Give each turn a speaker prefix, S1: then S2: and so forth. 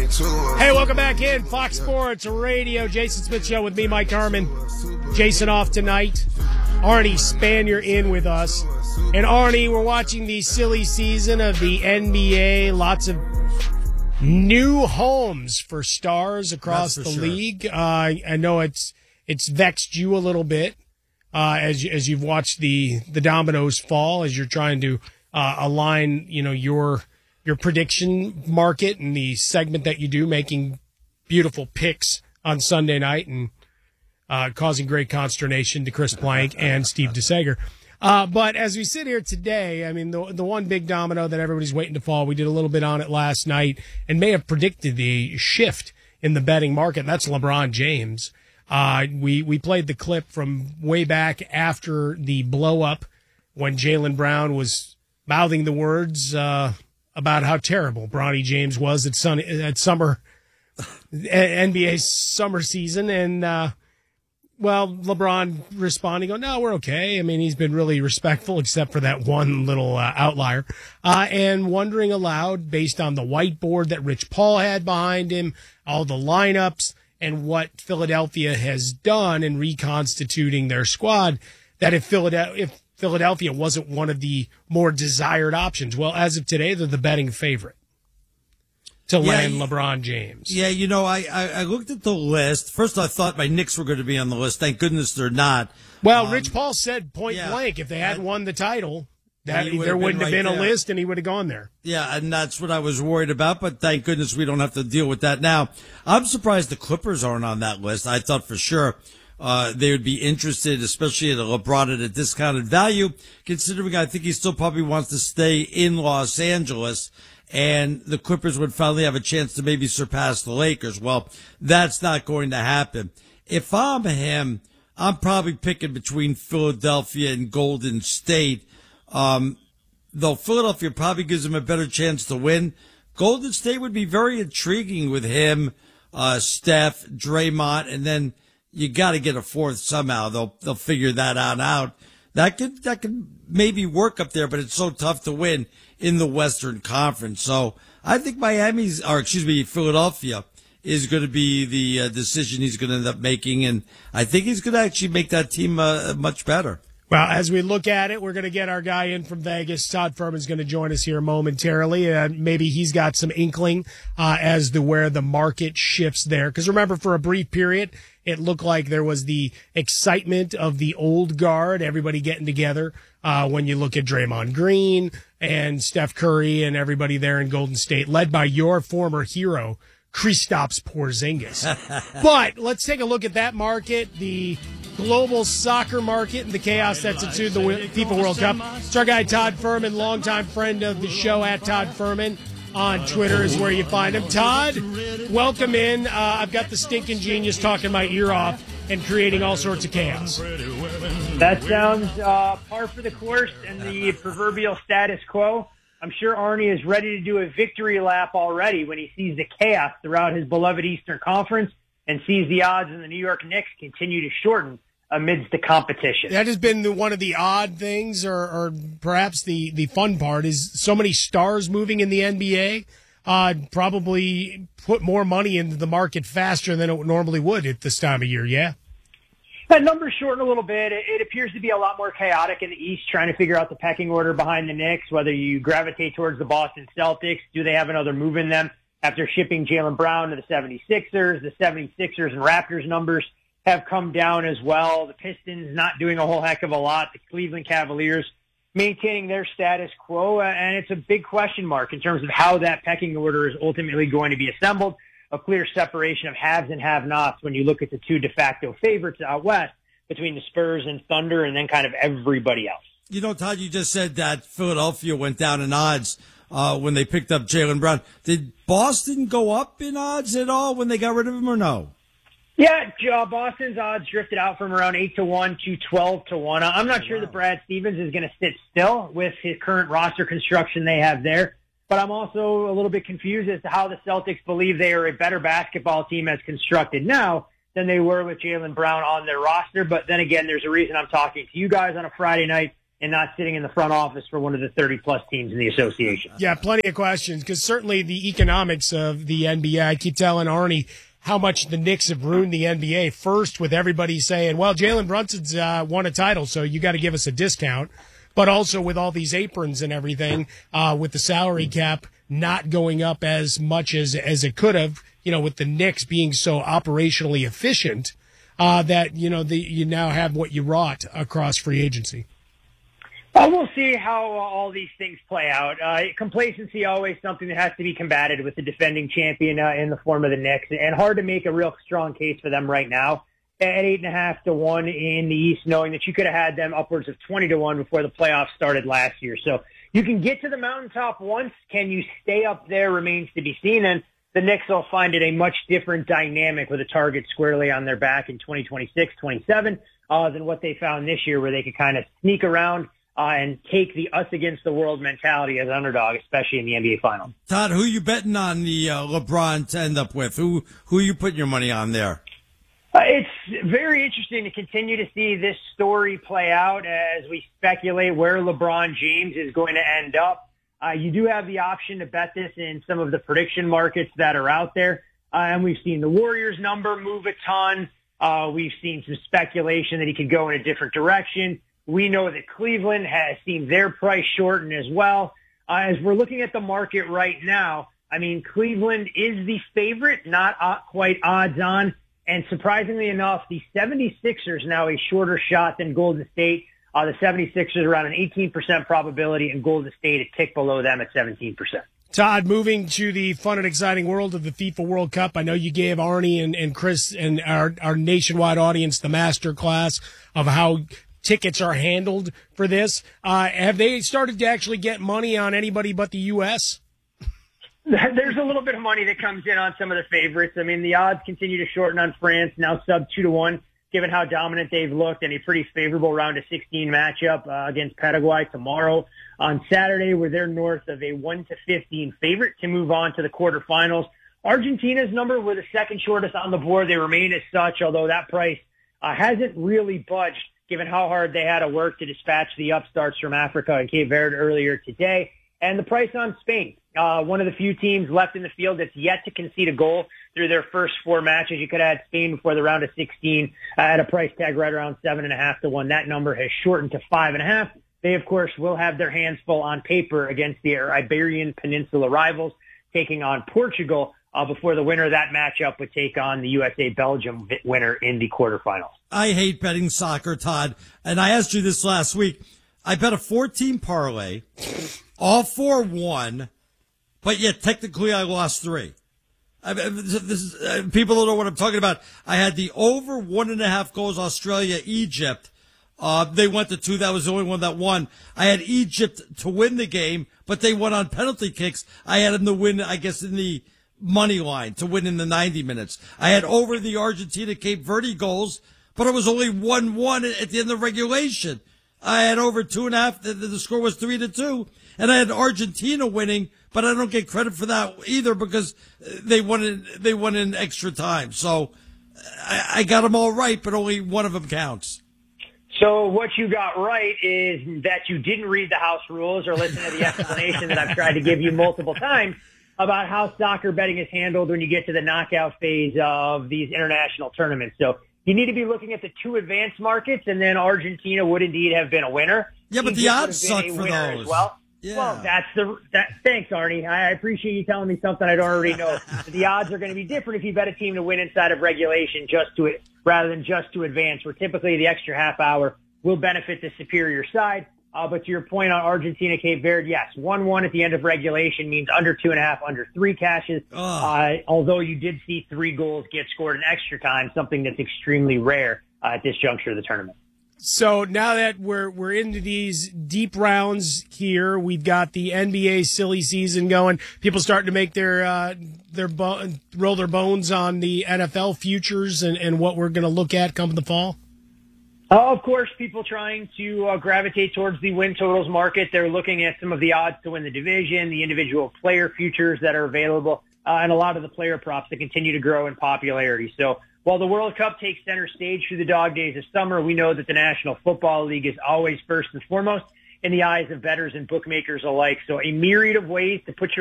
S1: Hey, welcome back in. Fox Sports Radio. Jason Smith Show with me, Mike Harmon. Jason off tonight. Arnie Spanier in with us. And Arnie, we're watching the silly season of the NBA. Lots of new homes for stars across the league. I know it's vexed you a little bit as you've watched the dominoes fall, as you're trying to align, your prediction market and the segment that you do, making beautiful picks on Sunday night and causing great consternation to Chris Plank and Steve DeSager. But as we sit here today, I mean, the one big domino that everybody's waiting to fall, we did a little bit on it last night and may have predicted the shift in the betting market, and that's LeBron James. We played the clip from way back after the blow-up when Jaylen Brown was mouthing the words about how terrible Bronny James was at NBA's summer season. And, LeBron responding, no, we're okay. I mean, he's been really respectful except for that one little outlier. And wondering aloud, based on the whiteboard that Rich Paul had behind him, all the lineups, and what Philadelphia has done in reconstituting their squad, that if Philadelphia wasn't one of the more desired options. Well, as of today, they're the betting favorite to land LeBron James.
S2: Yeah, I looked at the list. First, I thought my Knicks were going to be on the list. Thank goodness they're not.
S1: Well, Rich Paul said point blank, if they hadn't won the title, there wouldn't have been a list, and he would have gone there.
S2: Yeah, and that's what I was worried about, but thank goodness we don't have to deal with that now. I'm surprised the Clippers aren't on that list. I thought for sure they would be interested, especially at LeBron at a discounted value, considering I think he still probably wants to stay in Los Angeles, and the Clippers would finally have a chance to maybe surpass the Lakers. Well, that's not going to happen. If I'm him, I'm probably picking between Philadelphia and Golden State. Though Philadelphia probably gives him a better chance to win, Golden State would be very intriguing with him, Steph, Draymond, and then you got to get a fourth somehow. They'll figure that out. That could maybe work up there, but it's so tough to win in the Western Conference. So I think Philadelphia is going to be the decision he's going to end up making, and I think he's going to actually make that team much better.
S1: Well, as we look at it, we're going to get our guy in from Vegas. Todd Furman's going to join us here momentarily. Maybe he's got some inkling as to where the market shifts there. Because remember, for a brief period, it looked like there was the excitement of the old guard, everybody getting together. When you look at Draymond Green and Steph Curry and everybody there in Golden State, led by your former hero, Kristaps Porzingis. But let's take a look at that market, the global soccer market, and the chaos that's ensued the FIFA World Cup. It's our guy Todd Furman, longtime friend of the show, at Todd Furman on Twitter is where you find him. Todd, welcome in. I've got the stinking genius talking my ear off and creating all sorts of chaos.
S3: That sounds par for the course and the proverbial status quo. I'm sure Arnie is ready to do a victory lap already when he sees the chaos throughout his beloved Eastern Conference and sees the odds in the New York Knicks continue to shorten amidst the competition.
S1: That has been one of the odd things, or perhaps the fun part, is so many stars moving in the NBA probably put more money into the market faster than it normally would at this time of year, yeah?
S3: That number's shortened a little bit. It appears to be a lot more chaotic in the East, trying to figure out the pecking order behind the Knicks, whether you gravitate towards the Boston Celtics. Do they have another move in them after shipping Jaylen Brown to the 76ers? The 76ers and Raptors numbers have come down as well. The Pistons not doing a whole heck of a lot. The Cleveland Cavaliers maintaining their status quo. And it's a big question mark in terms of how that pecking order is ultimately going to be assembled. A clear separation of haves and have-nots when you look at the two de facto favorites out west between the Spurs and Thunder and then kind of everybody else.
S2: You know, Todd, you just said that Philadelphia went down in odds when they picked up Jaylen Brown. Did Boston go up in odds at all when they got rid of him or no?
S3: Yeah, Boston's odds drifted out from around 8-1 to 12-1. I'm not sure that Brad Stevens is going to sit still with his current roster construction they have there. But I'm also a little bit confused as to how the Celtics believe they are a better basketball team as constructed now than they were with Jaylen Brown on their roster. But then again, there's a reason I'm talking to you guys on a Friday night and not sitting in the front office for one of the 30-plus teams in the association.
S1: Yeah, plenty of questions, because certainly the economics of the NBA, I keep telling Arnie how much the Knicks have ruined the NBA. First, with everybody saying, well, Jalen Brunson's won a title, so you got to give us a discount. But also with all these aprons and everything, with the salary cap not going up as much as it could have, with the Knicks being so operationally efficient, that, you now have what you wrought across free agency.
S3: We'll see how all these things play out. Complacency always something that has to be combated with the defending champion in the form of the Knicks, and hard to make a real strong case for them right now at 8.5 to 1 in the East, knowing that you could have had them upwards of 20 to 1 before the playoffs started last year. So you can get to the mountaintop once. Can you stay up there remains to be seen, and the Knicks will find it a much different dynamic with a target squarely on their back in 2026, 27 than what they found this year, where they could kind of sneak around and take the us against the world mentality as an underdog, especially in the NBA Finals.
S2: Todd, who you betting on the LeBron to end up with? Who you putting your money on there?
S3: It's very interesting to continue to see this story play out as we speculate where LeBron James is going to end up. You do have the option to bet this in some of the prediction markets that are out there. And we've seen the Warriors number move a ton. We've seen some speculation that he could go in a different direction. We know that Cleveland has seen their price shorten as well. As we're looking at the market right now, I mean, Cleveland is the favorite, not quite odds on. And surprisingly enough, the 76ers now a shorter shot than Golden State. The 76ers around an 18% probability, and Golden State a tick below them at 17%.
S1: Todd, moving to the fun and exciting world of the FIFA World Cup, I know you gave Arnie and Chris and our nationwide audience the master class of how tickets are handled for this. Have they started to actually get money on anybody but the U.S.?
S3: There's a little bit of money that comes in on some of the favorites. I mean, the odds continue to shorten on France, now sub 2 to 1, given how dominant they've looked, and a pretty favorable round of 16 matchup against Paraguay tomorrow. On Saturday, where they're north of a 1 to 15 favorite to move on to the quarterfinals. Argentina's number were the second shortest on the board. They remain as such, although that price hasn't really budged, given how hard they had to work to dispatch the upstarts from Africa and Cape Verde earlier today. And the price on Spain, one of the few teams left in the field that's yet to concede a goal through their first 4 matches. You could have had Spain before the round of 16 at a price tag right around 7.5 to 1. That number has shortened to 5.5. They, of course, will have their hands full on paper against their Iberian Peninsula rivals, taking on Portugal before the winner of that matchup would take on the USA-Belgium winner in the quarterfinals.
S2: I hate betting soccer, Todd, and I asked you this last week. I bet a 14 parlay, all 4 won, but yet technically I lost 3. People don't know what I'm talking about. I had the over 1.5 goals Australia, Egypt. They went to 2. That was the only one that won. I had Egypt to win the game, but they won on penalty kicks. I had them to win, I guess, in the money line, to win in the 90 minutes. I had over the Argentina Cape Verde goals, but it was only 1-1 at the end of regulation. I had over 2.5. The score was 3-2, and I had Argentina winning, but I don't get credit for that either because they won in extra time. So I got them all right, but only one of them counts.
S3: So what you got right is that you didn't read the house rules or listen to the explanation that I've tried to give you multiple times about how soccer betting is handled when you get to the knockout phase of these international tournaments. So you need to be looking at the 2 advanced markets, and then Argentina would indeed have been a winner.
S2: Yeah, but the odds suck for those.
S3: As well.
S2: Yeah.
S3: Well, thanks, Arnie. I appreciate you telling me something I don't already know. The odds are going to be different if you bet a team to win inside of regulation rather than just to advance, where typically the extra half hour will benefit the superior side. But to your point on Argentina, Cape Verde, yes, 1-1 at the end of regulation means under 2.5, under 3 cashes. Although you did see 3 goals get scored in extra time, something that's extremely rare at this juncture of the tournament.
S1: So now that we're into these deep rounds here, we've got the NBA silly season going. People starting to make roll their bones on the NFL futures and what we're going to look at come the fall.
S3: Of course, people trying to gravitate towards the win totals market. They're looking at some of the odds to win the division, the individual player futures that are available, and a lot of the player props that continue to grow in popularity. So While the World Cup takes center stage through the dog days of summer, we know that the National Football League is always first and foremost in the eyes of bettors and bookmakers alike. So a myriad of ways to put your